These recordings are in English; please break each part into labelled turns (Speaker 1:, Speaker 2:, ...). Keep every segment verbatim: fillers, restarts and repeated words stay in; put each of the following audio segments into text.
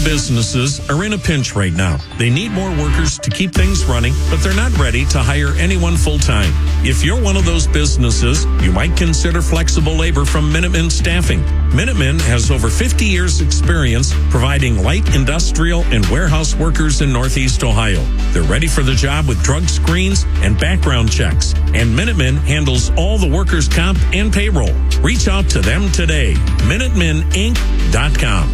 Speaker 1: businesses are in a pinch right now. They need more workers to keep things running, but they're not ready to hire anyone full-time. If you're one of those businesses, you might consider flexible labor from Minuteman Staffing. Minuteman has over fifty years experience providing light industrial and warehouse workers in Northeast Ohio. They're ready for the job with drug screens and background checks. And Minuteman handles all the workers' comp and payroll. Reach out to them today. Minuteman Inc dot com.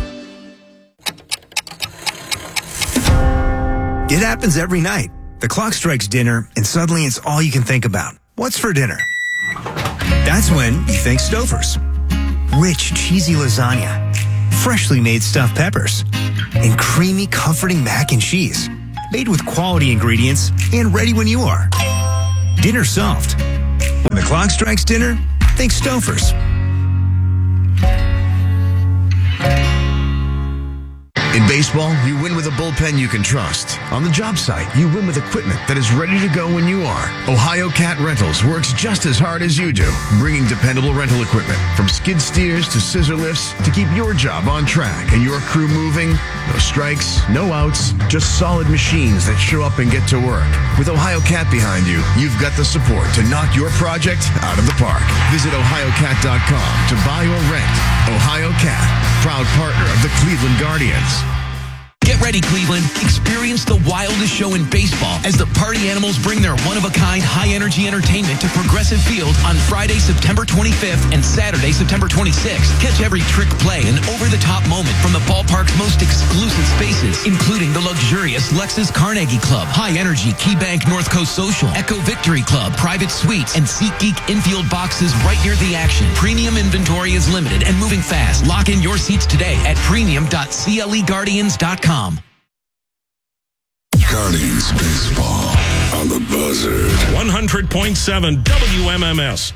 Speaker 2: It happens every night. The clock strikes dinner, and suddenly it's all you can think about. What's for dinner? That's when you think Stouffer's. Rich, cheesy lasagna, freshly made stuffed peppers, and creamy, comforting mac and cheese. Made with quality ingredients and ready when you are. Dinner solved. When the clock strikes dinner, think Stouffer's.
Speaker 3: In baseball, you win with a bullpen you can trust. On the job site, you win with equipment that is ready to go when you are. Ohio Cat Rentals works just as hard as you do, bringing dependable rental equipment from skid steers to scissor lifts to keep your job on track and your crew moving. No strikes, no outs, just solid machines that show up and get to work. With Ohio Cat behind you, you've got the support to knock your project out of the park. Visit ohio cat dot com to buy or rent. Ohio Cat, proud partner of the Cleveland Guardians.
Speaker 4: Get ready, Cleveland. Experience the wildest show in baseball as the Party Animals bring their one-of-a-kind, high-energy entertainment to Progressive Field on Friday, September twenty-fifth and Saturday, September twenty-sixth. Catch every trick play and over-the-top moment from the ballpark's most exclusive spaces, including the luxurious Lexus Carnegie Club, high-energy KeyBank North Coast Social, Echo Victory Club, private suites, and SeatGeek infield boxes right near the action. Premium inventory is limited and moving fast. Lock in your seats today at premium dot cle guardians dot com.
Speaker 5: Guardians Baseball on the Buzzard.
Speaker 1: one hundred point seven W M M S.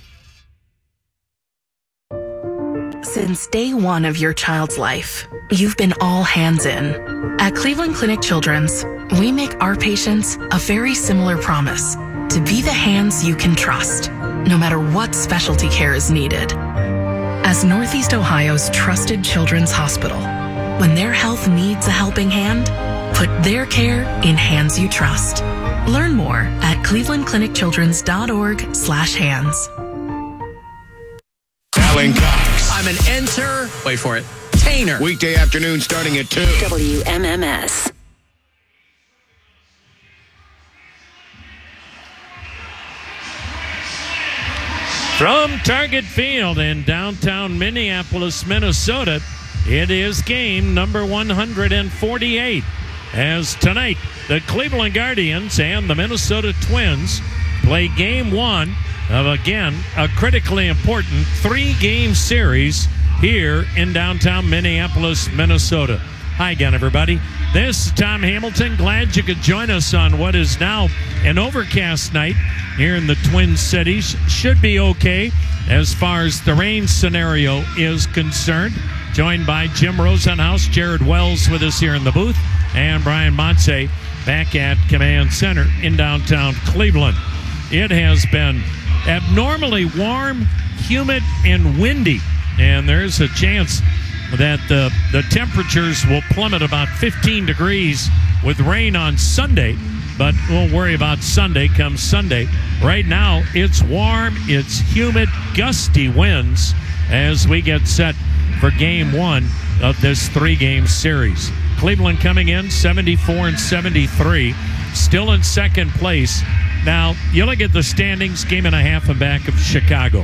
Speaker 6: Since day one of your child's life, you've been all hands in. At Cleveland Clinic Children's, we make our patients a very similar promise: to be the hands you can trust, no matter what specialty care is needed. As Northeast Ohio's trusted children's hospital, when their health needs a helping hand, put their care in hands you trust. Learn more at cleveland clinic children's dot org slash hands.
Speaker 5: Alan Cox.
Speaker 4: I'm an enter, wait for it, tainer.
Speaker 5: Weekday afternoon starting at two.
Speaker 7: W M M S.
Speaker 8: From Target Field in downtown Minneapolis, Minnesota, it is game number one hundred forty-eight. As tonight, the Cleveland Guardians and the Minnesota Twins play game one of, again, a critically important three-game series here in downtown Minneapolis, Minnesota. Hi again, everybody. This is Tom Hamilton. Glad you could join us on what is now an overcast night here in the Twin Cities. Should be okay as far as the rain scenario is concerned. Joined by Jim Rosenhaus, Jared Wells with us here in the booth, and Brian Montse back at Command Center in downtown Cleveland. It has been abnormally warm, humid, and windy, and there's a chance that the, the temperatures will plummet about fifteen degrees with rain on Sunday, but we'll worry about Sunday come Sunday. Right now, it's warm, it's humid, gusty winds as we get set for game one of this three-game series. Cleveland coming in seventy-four and seventy-three, still in second place. Now, you look at the standings, game and a half and back of Chicago.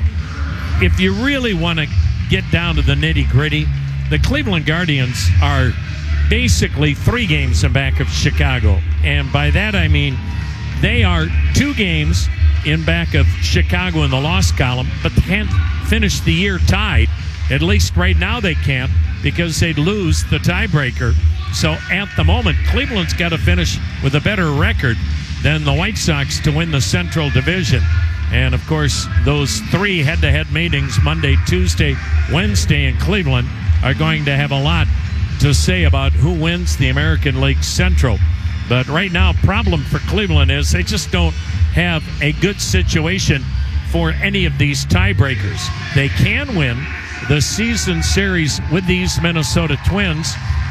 Speaker 8: If you really want to get down to the nitty-gritty, the Cleveland Guardians are basically three games in back of Chicago. And by that I mean they are two games in back of Chicago in the loss column, but they can't finish the year tied. At least right now they can't, because they'd lose the tiebreaker. So at the moment, Cleveland's got to finish with a better record than the White Sox to win the Central Division. And, of course, those three head-to-head meetings, Monday, Tuesday, Wednesday in Cleveland, are going to have a lot to say about who wins the American League Central. But right now, problem for Cleveland is they just don't have a good situation for any of these tiebreakers. They can win the season series with these Minnesota Twins,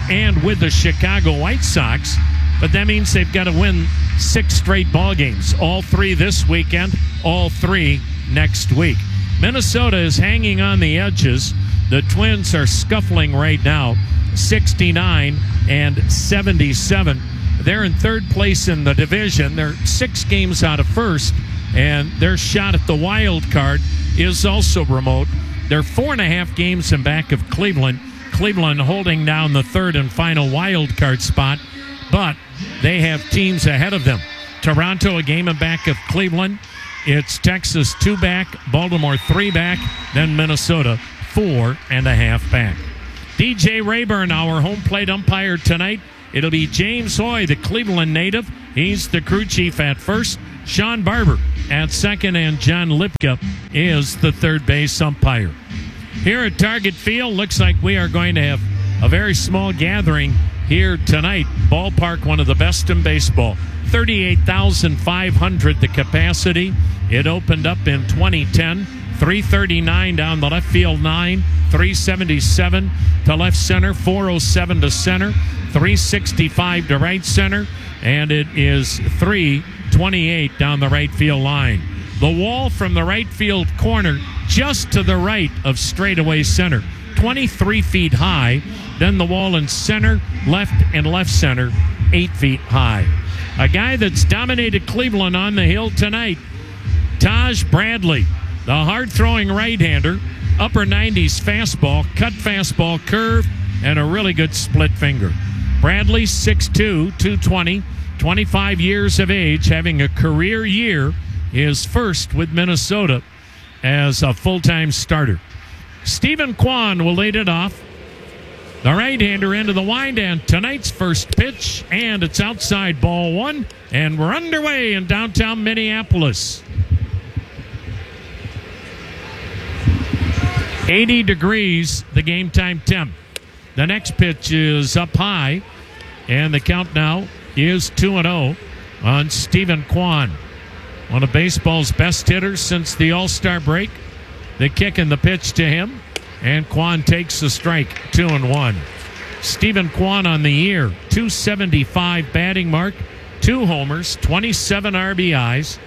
Speaker 8: and with the Chicago White Sox. But that means they've got to win six straight ball games. All three this weekend, all three next week. Minnesota is hanging on the edges. The Twins are scuffling right now, sixty-nine and seventy-seven. They're in third place in the division. They're six games out of first, and their shot at the wild card is also remote. They're four and a half games in back of Cleveland. Cleveland holding down the third and final wild card spot, but they have teams ahead of them. Toronto a game in back of Cleveland. It's Texas two back, Baltimore three back, then Minnesota four and a half back. D J Rayburn, our home plate umpire tonight. It'll be James Hoy, the Cleveland native. He's the crew chief at first. Sean Barber at second, and John Lipka is the third base umpire. Here at Target Field, looks like we are going to have a very small gathering here tonight. Ballpark, one of the best in baseball. thirty-eight thousand five hundred the capacity. It opened up in twenty ten. three thirty-nine down the left field nine. three seventy-seven to left center. four oh seven to center. three sixty-five to right center. And it is three twenty-eight down the right field line. The wall from the right field corner just to the right of straightaway center. twenty-three feet high. Then the wall in center, left, and left center, eight feet high. A guy that's dominated Cleveland on the hill tonight, Taj Bradley, the hard-throwing right-hander, upper nineties fastball, cut fastball, curve, and a really good split finger. Bradley, six two, two twenty, twenty-five years of age, having a career year, his first with Minnesota as a full-time starter. Stephen Kwan will lead it off. The right-hander into the wind, and tonight's first pitch, and it's outside, ball one, and we're underway in downtown Minneapolis. eighty degrees, the game time temp. The next pitch is up high, and the count now is two and oh on Stephen Kwan. One of baseball's best hitters since the All-Star break. The kick and the pitch to him, and Kwan takes the strike, two and one. Stephen Kwan on the year, two seventy-five batting mark, two homers, twenty-seven R B Is.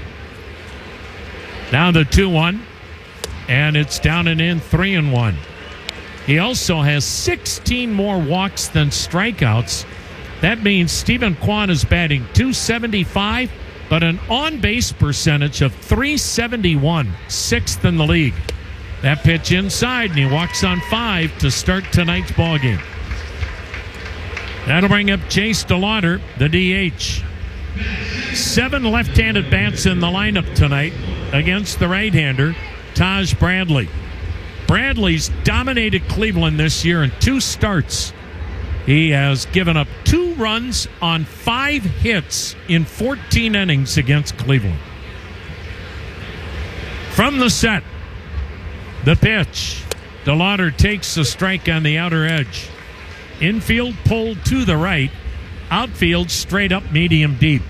Speaker 8: Now the two one, and it's down and in, three and one. He also has sixteen more walks than strikeouts. That means Stephen Kwan is batting two seventy-five, but an on-base percentage of three seventy-one, sixth in the league. That pitch inside, and he walks on five to start tonight's ballgame. That'll bring up Chase DeLauder, the D H. Seven left-handed bats in the lineup tonight against the right-hander, Taj Bradley. Bradley's dominated Cleveland this year in two starts. He has given up two runs on five hits in fourteen innings against Cleveland. From the set, the pitch. DeLauder takes the strike on the outer edge. Infield pulled to the right. Outfield straight up medium deep.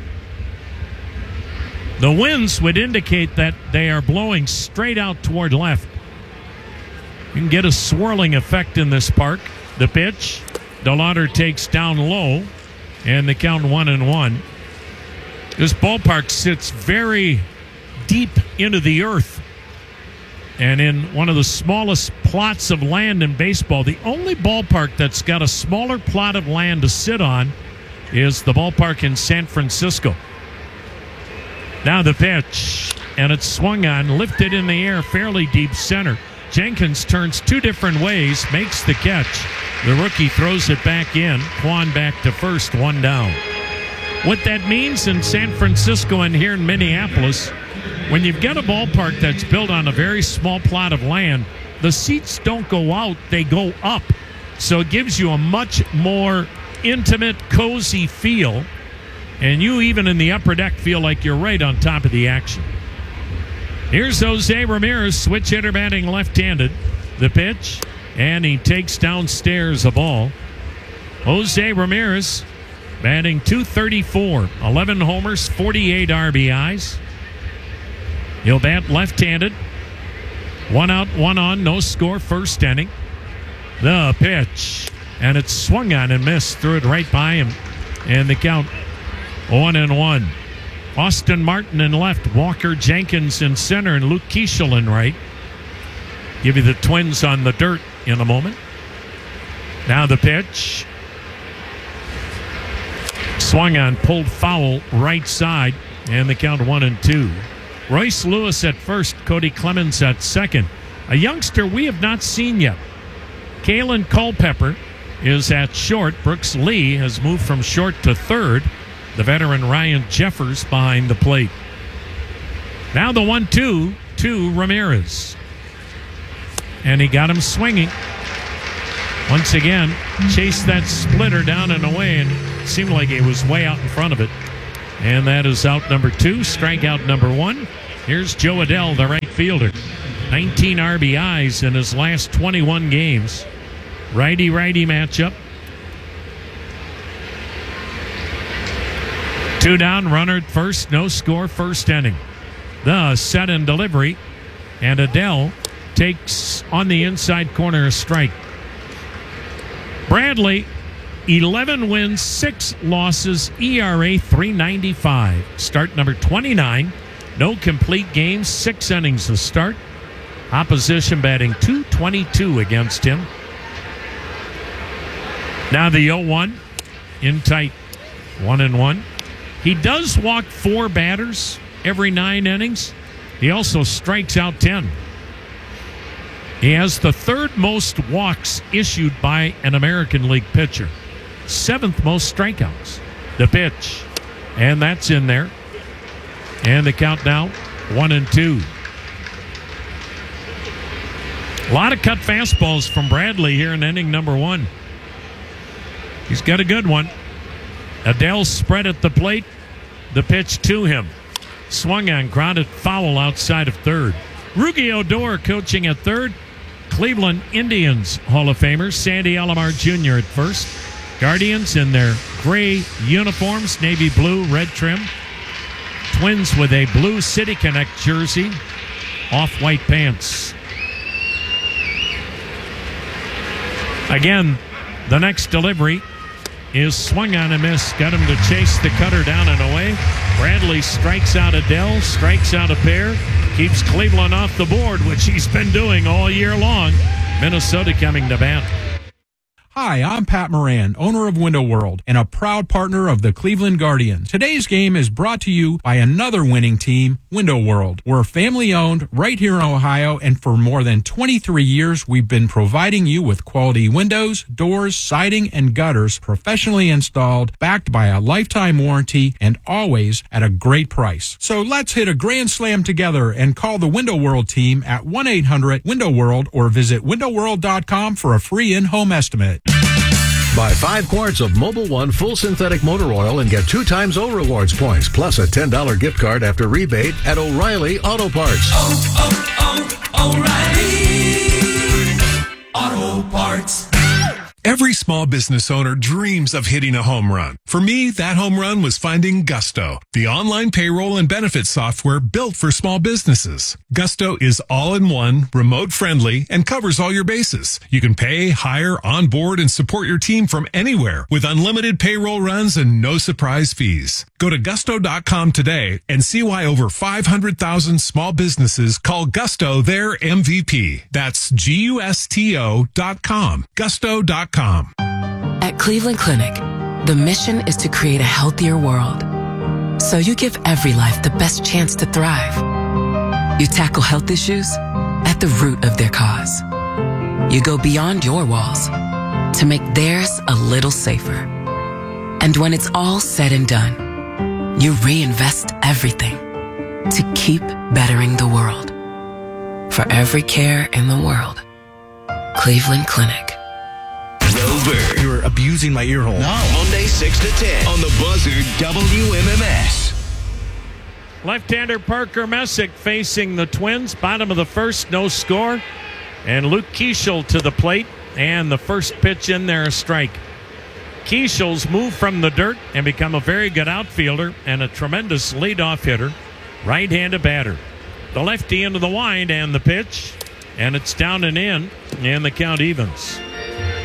Speaker 8: The winds would indicate that they are blowing straight out toward left. You can get a swirling effect in this park. The pitch. DeLauder takes down low, and the count one and one. This ballpark sits very deep into the earth, and in one of the smallest plots of land in baseball. The only ballpark that's got a smaller plot of land to sit on is the ballpark in San Francisco. Now the pitch, and it's swung on, lifted in the air, fairly deep center. Jenkins turns two different ways, makes the catch. The rookie throws it back in. Kwan back to first, one down. What that means in San Francisco and here in Minneapolis, when you've got a ballpark that's built on a very small plot of land, the seats don't go out, they go up. So it gives you a much more intimate, cozy feel. And you, even in the upper deck, feel like you're right on top of the action. Here's Jose Ramirez, switch hitter batting left-handed. The pitch, and he takes downstairs a ball. Jose Ramirez batting two thirty-four, eleven homers, forty-eight R B Is. He'll bat left-handed. One out, one on, no score, first inning. The pitch. and it's swung on and missed. Threw it right by him, and the count one and one. Austin Martin in left, Walker Jenkins in center, and Luke Kiesel in right. Give you the Twins on the dirt in a moment. Now the pitch. Swung on, pulled foul right side, and the count one and two. Royce Lewis at first, Cody Clemens at second. A youngster we have not seen yet. Kalen Culpepper is at short. Brooks Lee has moved from short to third. The veteran Ryan Jeffers behind the plate. Now the one two to Ramirez. And he got him swinging. Once again, chased that splitter down and away, and it seemed like he was way out in front of it. And that is out number two, strikeout number one. Here's Joe Adell, the right fielder. nineteen R B Is in his last twenty-one games. Righty-righty matchup. Two down, runner at first, no score, first inning. The set and delivery, and Adell takes on the inside corner a strike. Bradley, eleven wins, six losses, E R A three ninety-five. Start number twenty-nine. No complete games, six innings to start. Opposition batting two twenty-two against him. Now the oh one in tight, one and one. He does walk four batters every nine innings. He also strikes out ten. He has the third most walks issued by an American League pitcher. Seventh most strikeouts. The pitch. And that's in there. And the count now, one and two. A lot of cut fastballs from Bradley here in inning number one. He's got a good one. Adell spread at the plate. The pitch to him. Swung on, grounded foul outside of third. Rugi Odor coaching at third. Cleveland Indians Hall of Famer Sandy Alomar Junior at first. Guardians in their gray uniforms, navy blue, red trim. Twins with a blue City Connect jersey, off-white pants. Again, the next delivery is swung on and missed. Got him to chase the cutter down and away. Bradley strikes out Adell, strikes out a pair, keeps Cleveland off the board, which he's been doing all year long. Minnesota coming to bat.
Speaker 7: Hi, I'm Pat Moran, owner of Window World and a proud partner of the Cleveland Guardians. Today's game is brought to you by another winning team, Window World. We're family owned right here in Ohio, and for more than twenty-three years, we've been providing you with quality windows, doors, siding, and gutters professionally installed, backed by a lifetime warranty, and always at a great price. So let's hit a grand slam together and call the Window World team at one eight hundred window world or visit window world dot com for a free in-home estimate.
Speaker 9: Buy five quarts of Mobil One full synthetic motor oil and get two times O Rewards points, plus a ten dollars gift card after rebate at O'Reilly Auto Parts.
Speaker 10: Oh, oh, oh, O'Reilly Auto Parts.
Speaker 11: Every small business owner dreams of hitting a home run. For me, that home run was finding Gusto, the online payroll and benefits software built for small businesses. Gusto is all-in-one, remote-friendly, and covers all your bases. You can pay, hire, onboard, and support your team from anywhere with unlimited payroll runs and no surprise fees. Go to gusto dot com today and see why over five hundred thousand small businesses call Gusto their M V P. That's G U S T O dot com. gusto dot com.
Speaker 12: At Cleveland Clinic, the mission is to create a healthier world. So you give every life the best chance to thrive. You tackle health issues at the root of their cause. You go beyond your walls to make theirs a little safer. And when it's all said and done, you reinvest everything to keep bettering the world. For every care in the world, Cleveland Clinic.
Speaker 13: Rover.
Speaker 2: You're abusing my ear hole.
Speaker 13: No. Monday, six to ten on the Buzzard W M M S.
Speaker 8: Left-hander Parker Messick facing the Twins. Bottom of the first, no score. And Luke Kiesel to the plate. And the first pitch in there, a strike. Kiesel's moved from the dirt and become a very good outfielder and a tremendous leadoff hitter. Right-handed batter. The lefty into the wind and the pitch. And it's down and in. And the count evens.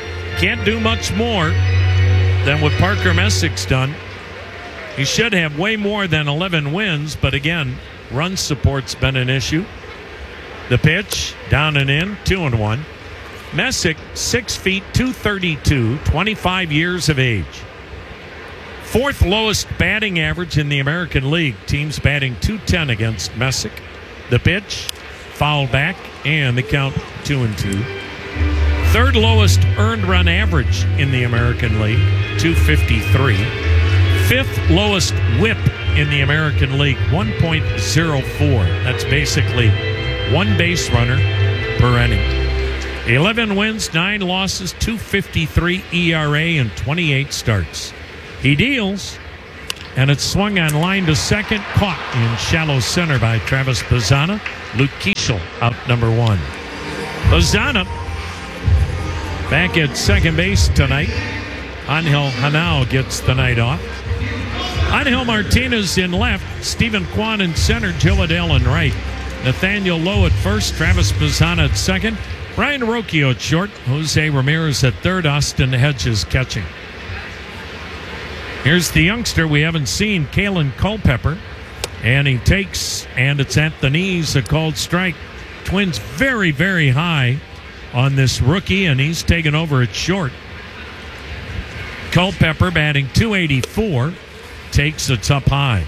Speaker 8: can't do much more than what Parker Messick's done. He should have way more than eleven wins, but again, run support's been an issue. The pitch, down and in, two and one. Messick, six feet, two thirty-two, twenty-five years of age. Fourth lowest batting average in the American League. Teams batting two ten against Messick. The pitch, foul back, and the count two and two. Third lowest earned run average in the American League, two fifty-three. Fifth lowest whip in the American League, one point oh four. That's basically one base runner per inning. eleven wins, nine losses, two fifty-three E R A, and twenty-eight starts. He deals, and it's swung on line to second, caught in shallow center by Travis Bazzana. Luke Keeschel out number one. Bazzana back at second base tonight. Angel Hanao gets the night off. Angel Martinez in left, Stephen Kwan in center, Joe Adele in right. Nathaniel Lowe at first, Travis Bazzana at second, Brian Rocchio at short, Jose Ramirez at third, Austin Hedges catching. Here's the youngster we haven't seen, Kalen Culpepper, and he takes, and it's at the knees, a called strike. Twins very, very high on this rookie, and he's taken over at short. Culpepper batting two eighty-four, takes it's up high.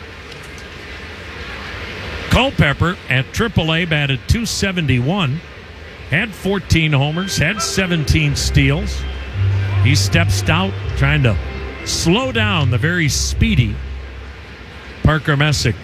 Speaker 8: Culpepper at triple A batted two seventy-one, had fourteen homers, had seventeen steals. He steps out trying to slow down the very speedy Parker Messick.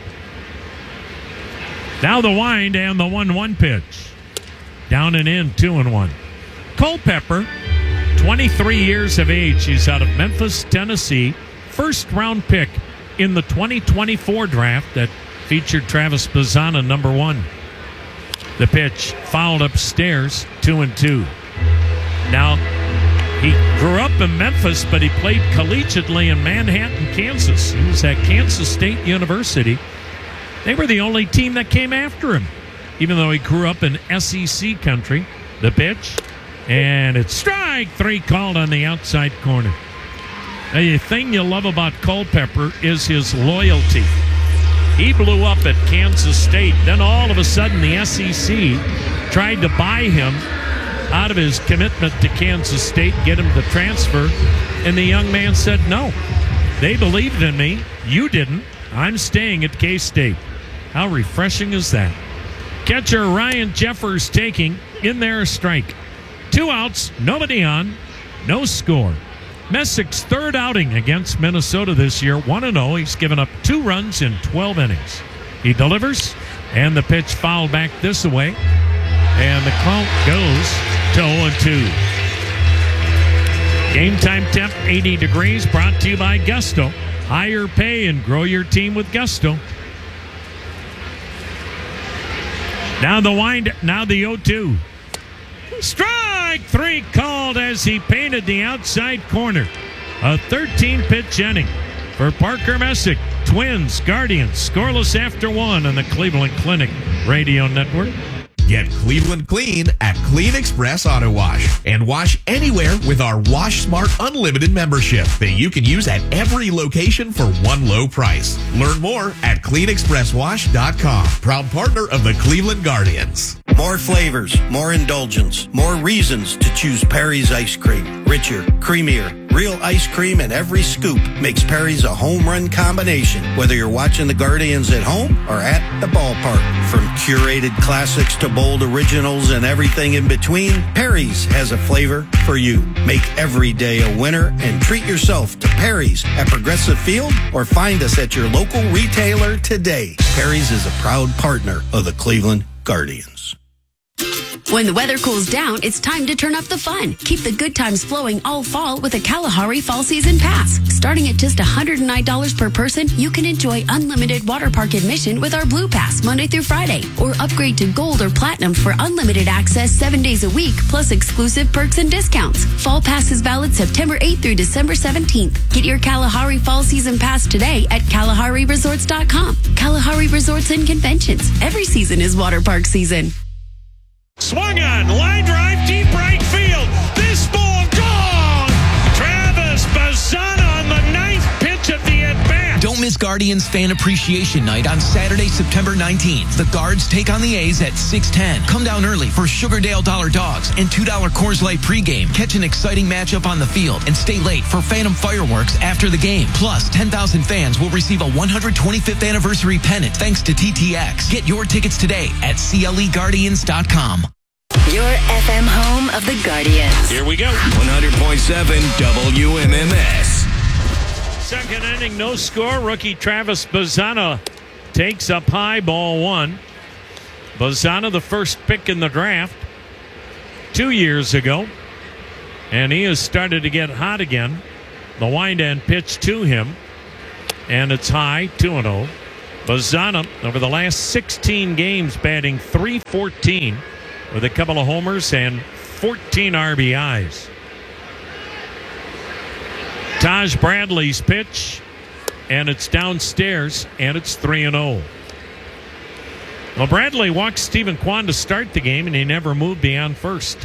Speaker 8: Now the wind and the one one pitch. Down and in, two and one. Culpepper, twenty-three years of age. He's out of Memphis, Tennessee. First round pick in the twenty twenty-four draft that featured Travis Bazzana, number one. The pitch fouled upstairs, two and two. Now, he grew up in Memphis, but he played collegiately in Manhattan, Kansas. He was at Kansas State University. They were the only team that came after him, even though he grew up in S E C country. The pitch, and it's strike three called on the outside corner. Now, the thing you love about Culpepper is his loyalty. He blew up at Kansas State. Then all of a sudden, the S E C tried to buy him out of his commitment to Kansas State, get him to transfer, and the young man said, no, they believed in me. You didn't. I'm staying at K-State. How refreshing is that? Catcher Ryan Jeffers taking in there a strike. Two outs, nobody on, no score. Messick's third outing against Minnesota this year, one and oh. He's given up two runs in twelve innings. He delivers, and the pitch fouled back this way, and the count goes to oh and two. Game time temp eighty degrees, brought to you by Gusto. Higher pay and grow your team with Gusto. Now the wind, now the oh two. Strike three called as he painted the outside corner. A thirteen-pitch inning for Parker Messick. Twins, Guardians, scoreless after one on the Cleveland Clinic Radio Network.
Speaker 14: Get Cleveland clean at Clean Express Auto Wash and wash anywhere with our Wash Smart Unlimited membership that you can use at every location for one low price. Learn more at clean express wash dot com. Proud partner of the Cleveland Guardians.
Speaker 15: More flavors, more indulgence, more reasons to choose Perry's ice cream. Richer, creamier, real ice cream in every scoop makes Perry's a home run combination. Whether you're watching the Guardians at home or at the ballpark. From curated classics to bold originals and everything in between, Perry's has a flavor for you. Make every day a winner and treat yourself to Perry's at Progressive Field or find us at your local retailer today. Perry's is a proud partner of the Cleveland Guardians.
Speaker 16: When the weather cools down, it's time to turn up the fun. Keep the good times flowing all fall with a Kalahari Fall Season Pass. Starting at just one hundred nine dollars per person, you can enjoy unlimited water park admission with our Blue Pass Monday through Friday. Or upgrade to Gold or Platinum for unlimited access seven days a week, plus exclusive perks and discounts. Fall Pass is valid September eighth through December seventeenth. Get your Kalahari Fall Season Pass today at Kalahari Resorts dot com. Kalahari Resorts and Conventions. Every season is water park season.
Speaker 8: Swung on, line drive, deep right field. This ball gone!
Speaker 4: Guardians Fan Appreciation Night on Saturday, September nineteenth. The Guards take on the A's at six ten. Come down early for Sugardale Dollar Dogs and two dollar Coors Light pregame. Catch an exciting matchup on the field and stay late for Phantom Fireworks after the game. Plus, ten thousand fans will receive a one hundred twenty-fifth anniversary pennant thanks to T T X. Get your tickets today at C L E Guardians dot com.
Speaker 17: Your F M home of the Guardians.
Speaker 8: Here we go.
Speaker 13: one hundred point seven W M M S.
Speaker 8: Second inning, no score. Rookie Travis Bazzana takes up high, ball one. Bazzana, the first pick in the draft two years ago. And he has started to get hot again. The wind and pitch to him. And it's high, two and oh. Bazzana, over the last sixteen games, batting three fourteen with a couple of homers and fourteen R B Is. Taj Bradley's pitch, and it's downstairs, and it's three and oh. Well, Bradley walked Stephen Kwan to start the game, and he never moved beyond first.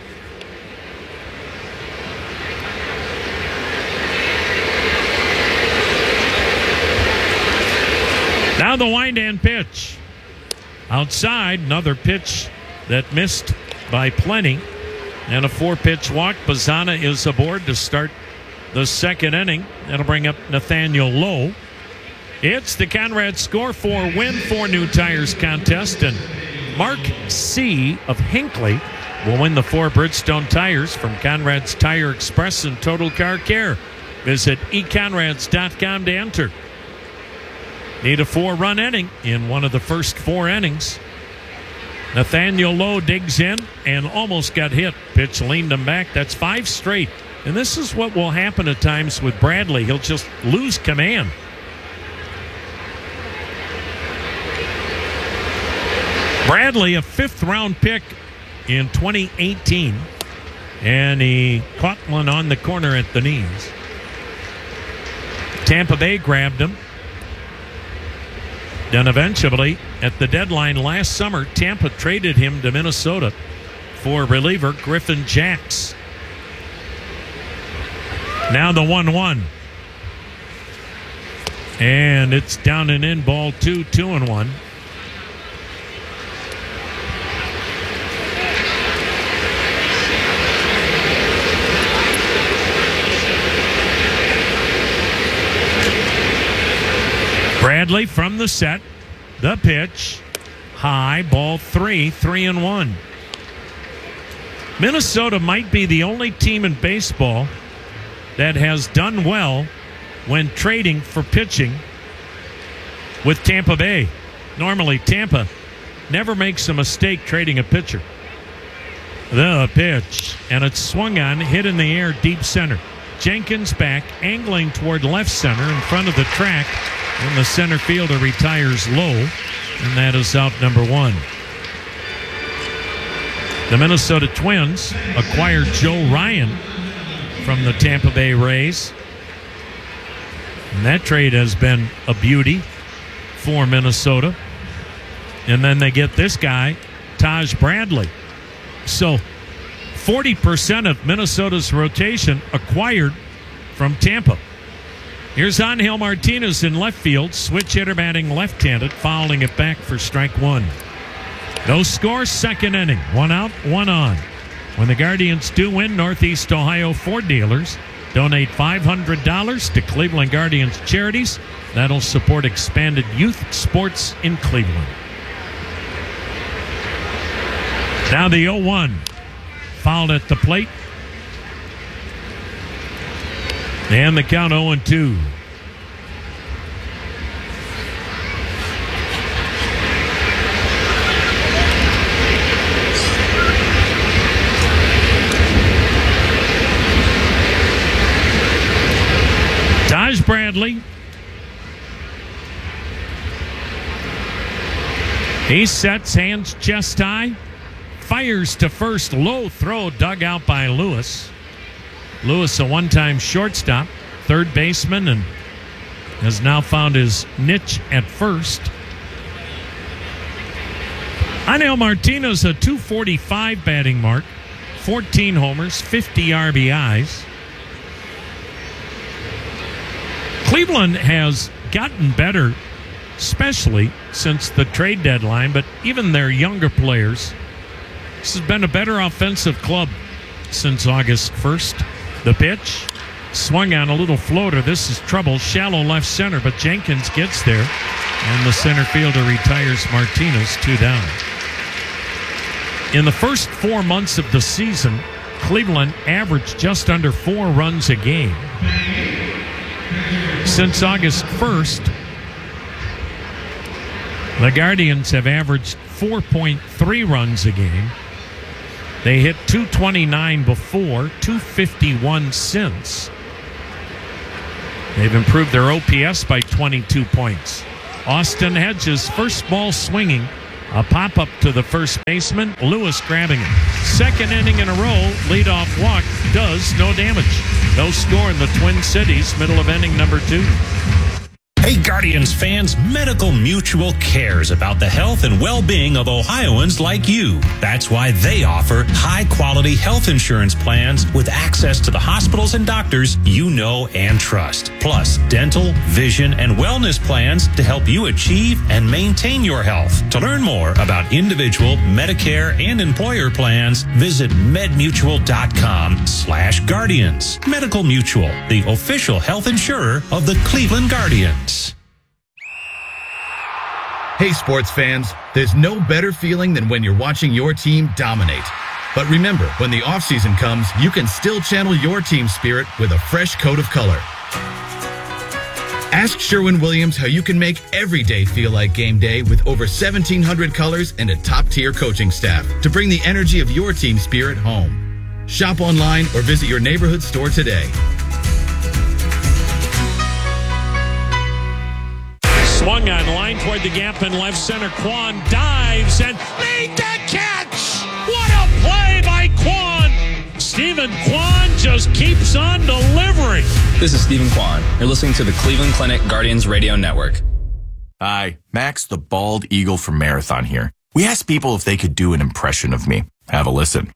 Speaker 8: Now the wind and pitch. Outside, another pitch that missed by plenty. And a four-pitch walk. Bazzana is aboard to start the second inning. That'll bring up Nathaniel Lowe. It's the Conrad Score four Win four New Tires contest. And Mark C. of Hinckley will win the four Bridgestone tires from Conrad's Tire Express and Total Car Care. Visit e conrads dot com to enter. Need a four-run inning in one of the first four innings. Nathaniel Lowe digs in and almost got hit. Pitch leaned him back. That's five straight. And this is what will happen at times with Bradley. He'll just lose command. Bradley, a fifth-round pick in twenty eighteen. And he caught one on the corner at the knees. Tampa Bay grabbed him. Then eventually, at the deadline last summer, Tampa traded him to Minnesota for reliever Griffin Jacks. Now the one one. And it's down and in, ball two, two and one. Bradley from the set. The pitch. High, ball three, three and one. Minnesota might be the only team in baseball that has done well when trading for pitching with Tampa Bay. Normally, Tampa never makes a mistake trading a pitcher. The pitch, and it's swung on, hit in the air, deep center. Jenkins back, angling toward left center in front of the track, and the center fielder retires low, and that is out number one. The Minnesota Twins acquired Joe Ryan from the Tampa Bay Rays. And that trade has been a beauty for Minnesota. And then they get this guy, Taj Bradley. So forty percent of Minnesota's rotation acquired from Tampa. Here's Angel Martinez in left field. Switch hitter batting left-handed, fouling it back for strike one. No score, second inning. One out, one on. When the Guardians do win, Northeast Ohio Ford dealers donate five hundred dollars to Cleveland Guardians charities. That'll support expanded youth sports in Cleveland. Now the oh one. Fouled at the plate. And the count oh and two. Taj Bradley. He sets, hands chest high. Fires to first. Low throw dug out by Lewis. Lewis, a one-time shortstop, third baseman, and has now found his niche at first. Angel Martinez, a two forty-five batting mark, fourteen homers, fifty R B Is. Cleveland has gotten better, especially since the trade deadline, but even their younger players. This has been a better offensive club since August first. The pitch, swung on a little floater. This is trouble, shallow left center, but Jenkins gets there, and the center fielder retires Martinez, two down. In the first four months of the season, Cleveland averaged just under four runs a game. Since August first, the Guardians have averaged four point three runs a game. They hit two twenty-nine before, two fifty-one since. They've improved their O P S by twenty-two points. Austin Hedges, first ball swinging. A pop-up to the first baseman. Lewis grabbing it. Second inning in a row. Leadoff walk does no damage. No score in the Twin Cities. Middle of inning number two.
Speaker 18: Hey, Guardians fans, Medical Mutual cares about the health and well-being of Ohioans like you. That's why they offer high-quality health insurance plans with access to the hospitals and doctors you know and trust. Plus, dental, vision, and wellness plans to help you achieve and maintain your health. To learn more about individual, Medicare, and employer plans, visit medmutual.com slash guardians. Medical Mutual, the official health insurer of the Cleveland Guardians.
Speaker 19: Hey, sports fans, there's no better feeling than when you're watching your team dominate. But remember, when the offseason comes, you can still channel your team spirit with a fresh coat of color. Ask Sherwin-Williams how you can make every day feel like game day with over seventeen hundred colors and a top-tier coaching staff to bring the energy of your team spirit home. Shop online or visit your neighborhood store today.
Speaker 8: Swung on line toward the gap in left center. Kwan dives and made the catch. What a play by Kwan. Stephen Kwan just keeps on delivering.
Speaker 20: This is Stephen Kwan. You're listening to the Cleveland Clinic Guardians Radio Network.
Speaker 21: Hi, Max the Bald Eagle from Marathon here. We asked people if they could do an impression of me. Have a listen.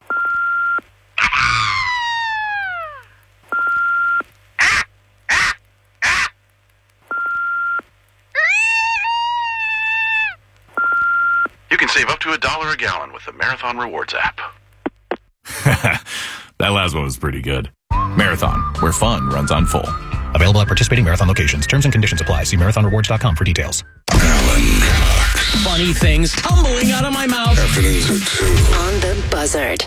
Speaker 22: You can save up to a dollar a gallon with the Marathon Rewards app.
Speaker 21: That last one was pretty good. Marathon, where fun runs on full.
Speaker 23: Available at participating Marathon locations. Terms and conditions apply. See marathon rewards dot com for details.
Speaker 4: Funny things tumbling out of my mouth.
Speaker 17: On the buzzard.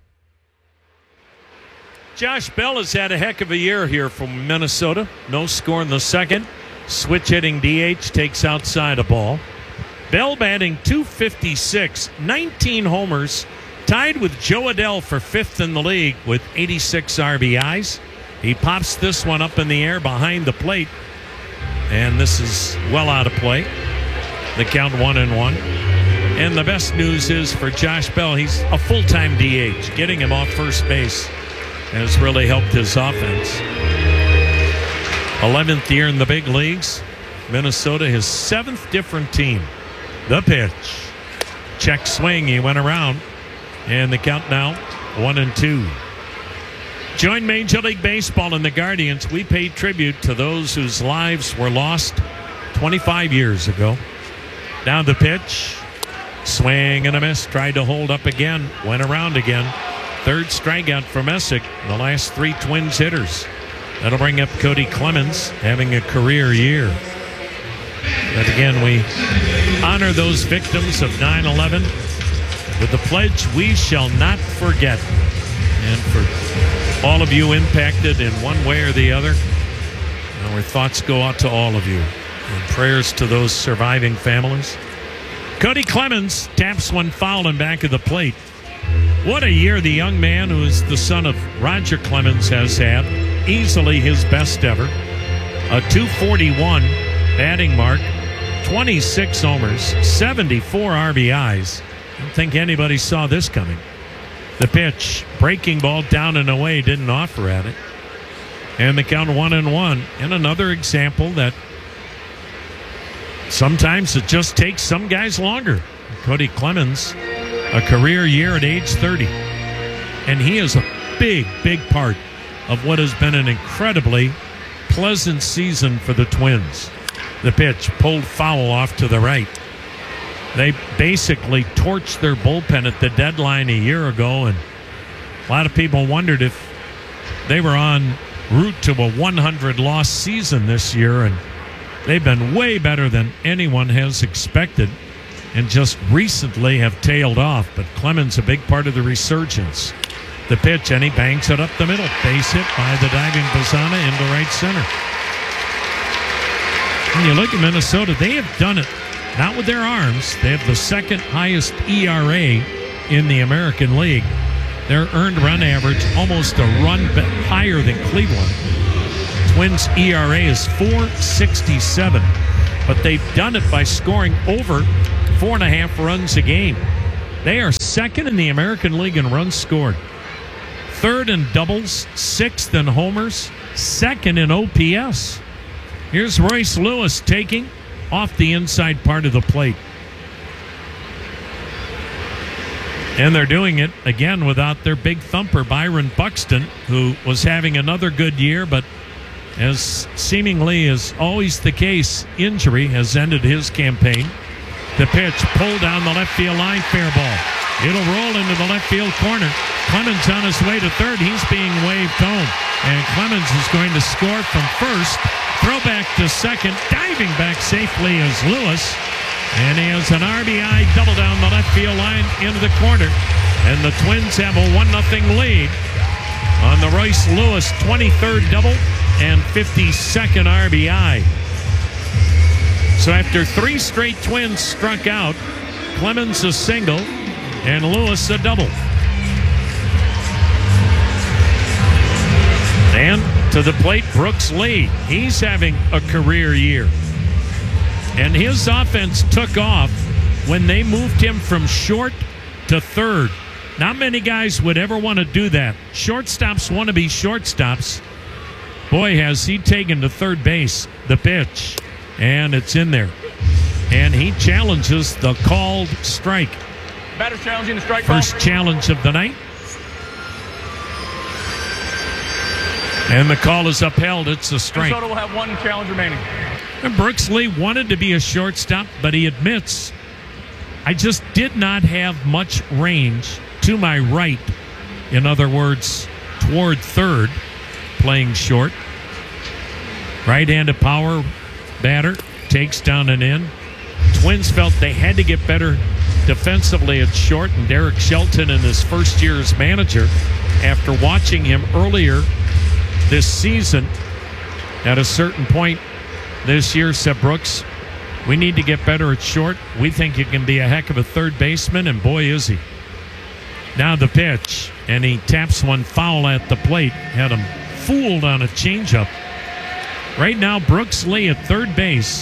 Speaker 8: Josh Bell has had a heck of a year here from Minnesota. No score in the second. Switch hitting D H takes outside a ball. Bell batting two fifty-six, nineteen homers, tied with Joe Adell for fifth in the league with eighty-six R B Is. He pops this one up in the air behind the plate, and this is well out of play. The count one and one. And the best news is for Josh Bell, he's a full-time D H. Getting him off first base has really helped his offense. eleventh year in the big leagues. Minnesota, his seventh different team. The pitch. Check swing. He went around. And the count now, one and two. Join Major League Baseball and the Guardians. We pay tribute to those whose lives were lost twenty-five years ago. Now the pitch. Swing and a miss. Tried to hold up again. Went around again. Third strikeout for Messick. The last three Twins hitters. That'll bring up Cody Clemens, having a career year. But again, we honor those victims of nine eleven with the pledge, we shall not forget. And for all of you impacted in one way or the other, our thoughts go out to all of you. And prayers to those surviving families. Cody Clemens taps one foul in back of the plate. What a year the young man, who is the son of Roger Clemens, has had. Easily his best ever. A two forty-one batting mark, twenty-six homers, seventy-four R B Is. I don't think anybody saw this coming. The pitch, breaking ball down and away, didn't offer at it. And the count one and one. And another example that sometimes it just takes some guys longer. Cody Clemens, a career year at age thirty. And he is a big, big part of what has been an incredibly pleasant season for the Twins. The pitch pulled foul off to the right. They basically torched their bullpen at the deadline a year ago, and a lot of people wondered if they were on route to a one hundred loss season this year, and they've been way better than anyone has expected and just recently have tailed off. But Clemens a big part of the resurgence. The pitch, and he bangs it up the middle. Base hit by the diving Bazzana into right center. When you look at Minnesota, they have done it, not with their arms. They have the second highest E R A in the American League. Their earned run average almost a run higher than Cleveland. Twins' E R A is four sixty-seven, but they've done it by scoring over four and a half runs a game. They are second in the American League in runs scored, third in doubles, sixth in homers, second in O P S. Here's Royce Lewis taking off the inside part of the plate. And they're doing it again without their big thumper, Byron Buxton, who was having another good year, but as seemingly is always the case, injury has ended his campaign. The pitch pulled down the left field line, fair ball. It'll roll into the left field corner. Clemens on his way to third. He's being waved home. And Clemens is going to score from first. Throw back to second. Diving back safely is Lewis. And he has an R B I double down the left field line into the corner. And the Twins have a one nothing lead on the Royce Lewis twenty-third double and fifty-second R B I. So after three straight Twins struck out, Clemens a single and Lewis a double. And to the plate, Brooks Lee. He's having a career year. And his offense took off when they moved him from short to third. Not many guys would ever want to do that. Shortstops want to be shortstops. Boy, has he taken to third base. The pitch. And it's in there. And he challenges the called strike.
Speaker 1: Batter challenging the strike.
Speaker 8: First
Speaker 1: ball.
Speaker 8: Challenge of the night. And the call is upheld. It's a strike.
Speaker 1: Minnesota will have one challenge remaining.
Speaker 8: And Brooks Lee wanted to be a shortstop, but he admits, I just did not have much range to my right. In other words, toward third, playing short. Right-handed power batter, takes down and in. Twins felt they had to get better defensively at short, and Derek Shelton in his first year as manager, after watching him earlier this season, at a certain point this year, said, Brooks, we need to get better at short. We think you can be a heck of a third baseman, and boy is he. Now the pitch, and he taps one foul at the plate. Had him fooled on a changeup. Right now, Brooks Lee at third base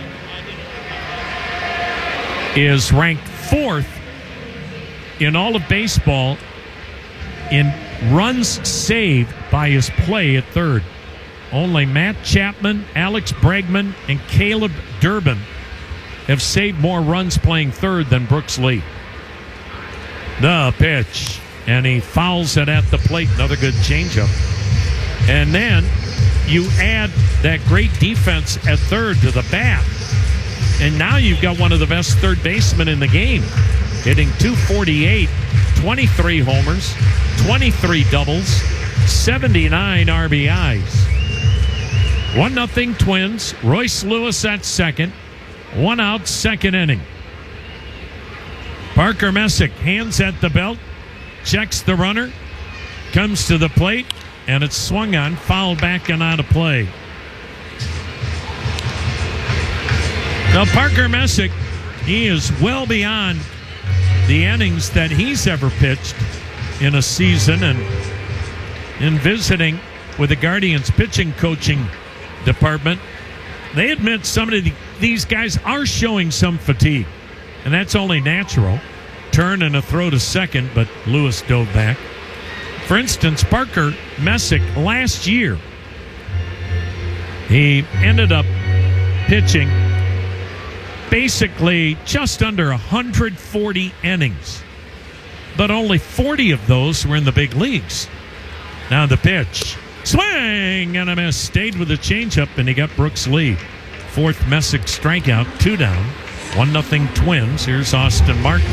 Speaker 8: is ranked fourth in all of baseball in runs saved by his play at third. Only Matt Chapman, Alex Bregman, and Caleb Durbin have saved more runs playing third than Brooks Lee. The pitch, and he fouls it at the plate. Another good changeup. And then you add that great defense at third to the bat, and now you've got one of the best third basemen in the game, hitting two forty-eight, twenty-three homers, twenty-three doubles, seventy-nine R B Is. one nothing Twins. Royce Lewis at second. One out, second inning. Parker Messick hands at the belt, checks the runner, comes to the plate, and it's swung on, fouled back and out of play. Now, Parker Messick, he is well beyond the innings that he's ever pitched in a season, and in visiting with the Guardians pitching coaching department, they admit some of the, these guys are showing some fatigue, and that's only natural. Turn and a throw to second, but Lewis dove back. For instance, Parker Messick last year, he ended up pitching basically just under one hundred forty innings, but only forty of those were in the big leagues. Now the pitch, swing and a miss, stayed with the changeup, and he got Brooks Lee. Fourth Messick strikeout, two down. One nothing Twins. Here's Austin Martin.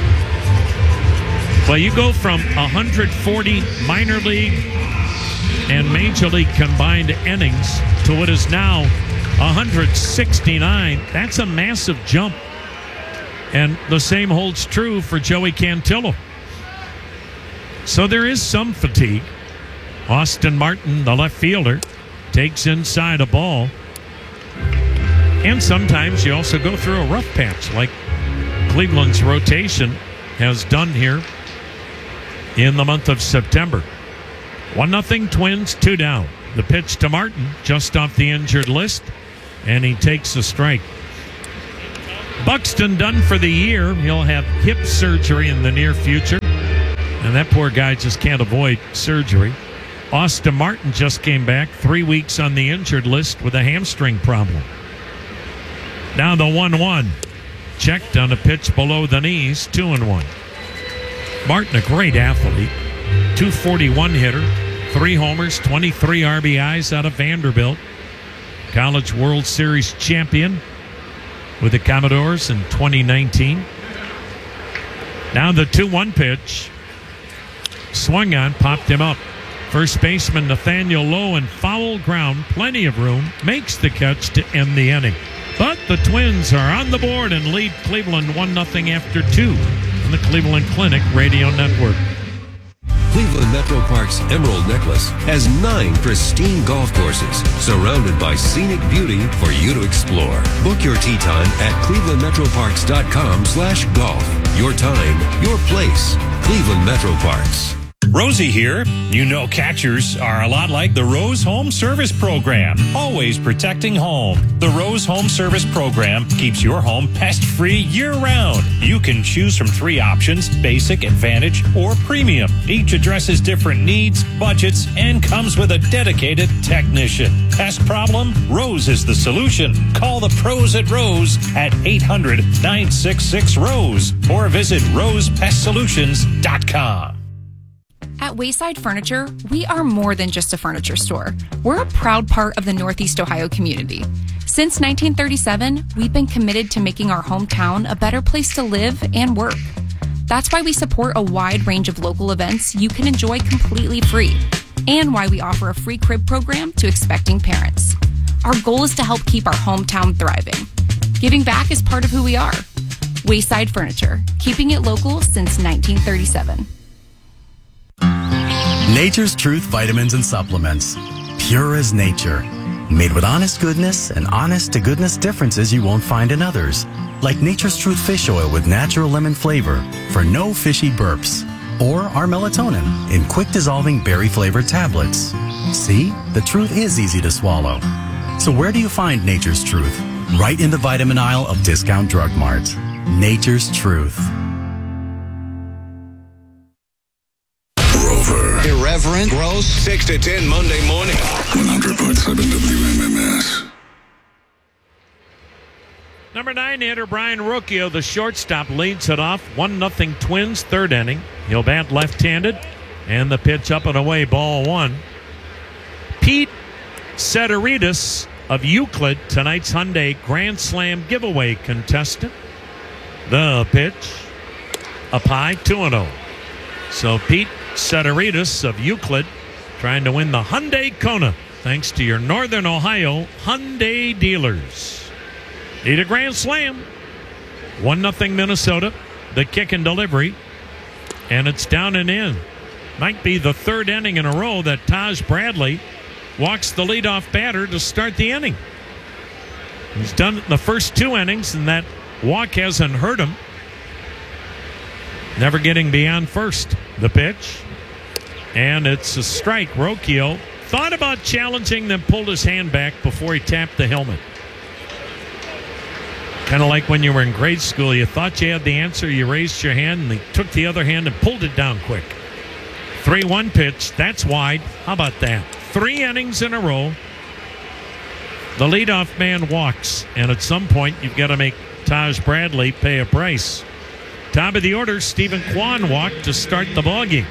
Speaker 8: Well, you go from one hundred forty minor league and major league combined innings to what is now one hundred sixty-nine. That's a massive jump. And the same holds true for Joey Cantillo. So there is some fatigue. Austin Martin, the left fielder, takes inside a ball. And sometimes you also go through a rough patch like Cleveland's rotation has done here in the month of September. One nothing Twins, two down. The pitch to Martin, just off the injured list, and he takes a strike. Buxton done for the year. He'll have hip surgery in the near future, and that poor guy just can't avoid surgery. Austin Martin just came back, three weeks on the injured list with a hamstring problem. Now the one one. Checked on a pitch below the knees, two and one. Martin, a great athlete, two forty-one hitter, three homers, twenty-three R B Is out of Vanderbilt. College World Series champion with the Commodores in twenty nineteen. Now the two one pitch. Swung on, popped him up. First baseman Nathaniel Lowe in foul ground, plenty of room, makes the catch to end the inning. But the Twins are on the board and lead Cleveland one nothing after two on the Cleveland Clinic Radio Network.
Speaker 3: Cleveland Metro Park's Emerald Necklace has nine pristine golf courses surrounded by scenic beauty for you to explore. Book your tee time at cleveland metro parks dot com slash golf. Your time, your place. Cleveland Metro Parks.
Speaker 18: Rosie here. You know catchers are a lot like the Rose Home Service Program, always protecting home. The Rose Home Service Program keeps your home pest-free year-round. You can choose from three options, basic, advantage, or premium. Each addresses different needs, budgets, and comes with a dedicated technician. Pest problem? Rose is the solution. Call the pros at Rose at eight hundred, nine six six, ROSE or visit rose pest solutions dot com.
Speaker 5: At Wayside Furniture, we are more than just a furniture store. We're a proud part of the Northeast Ohio community. Since nineteen thirty-seven, we've been committed to making our hometown a better place to live and work. That's why we support a wide range of local events you can enjoy completely free, and why we offer a free crib program to expecting parents. Our goal is to help keep our hometown thriving. Giving back is part of who we are. Wayside Furniture, keeping it local since nineteen thirty-seven.
Speaker 6: Nature's Truth vitamins and supplements. Pure as nature. Made with honest goodness and honest to goodness differences you won't find in others. Like Nature's Truth fish oil with natural lemon flavor for no fishy burps. Or our melatonin in quick dissolving berry flavored tablets. See, the truth is easy to swallow. So where do you find Nature's Truth? Right in the vitamin aisle of Discount Drug Mart. Nature's Truth.
Speaker 13: Irreverent, gross, six to ten Monday morning. one hundred point seven W M M S.
Speaker 8: Number nine hitter Brian Rocchio, the shortstop, leads it off. one nothing Twins, third inning. He'll bat left-handed, and the pitch up and away, ball one. Pete Sederitis of Euclid, tonight's Hyundai Grand Slam giveaway contestant. The pitch up high, two and oh. So Pete Sederitis of Euclid trying to win the Hyundai Kona thanks to your Northern Ohio Hyundai dealers. Need a grand slam. one nothing Minnesota. The kick and delivery. And it's down and in. Might be the third inning in a row that Taj Bradley walks the leadoff batter to start the inning. He's done it in the first two innings, and that walk hasn't hurt him. Never getting beyond first. The pitch. And it's a strike. Rocchio thought about challenging, then pulled his hand back before he tapped the helmet. Kind of like when you were in grade school. You thought you had the answer. You raised your hand, and they took the other hand and pulled it down quick. three one pitch. That's wide. How about that? Three innings in a row. The leadoff man walks, and at some point you've got to make Taj Bradley pay a price. Top of the order, Stephen Kwan walked to start the ballgame.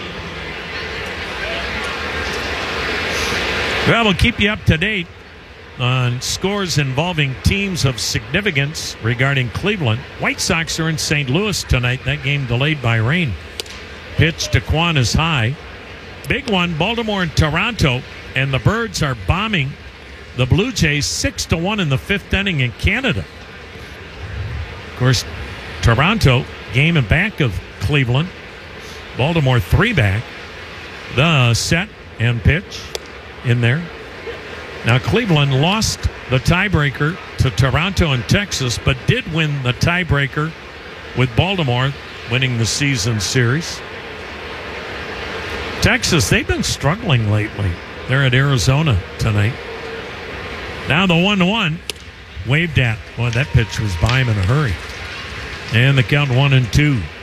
Speaker 8: Well, we'll keep you up to date on scores involving teams of significance regarding Cleveland. White Sox are in Saint Louis tonight. That game delayed by rain. Pitch to Kwan is high. Big one, Baltimore and Toronto, and the Birds are bombing the Blue Jays six to one in the fifth inning in Canada. Of course, Toronto game and back of Cleveland. Baltimore three back. The set and pitch in there. Now, Cleveland lost the tiebreaker to Toronto and Texas, but did win the tiebreaker with Baltimore winning the season series. Texas, they've been struggling lately. They're at Arizona tonight. Now the one one waved at. Boy, that pitch was by him in a hurry. And the count one and two.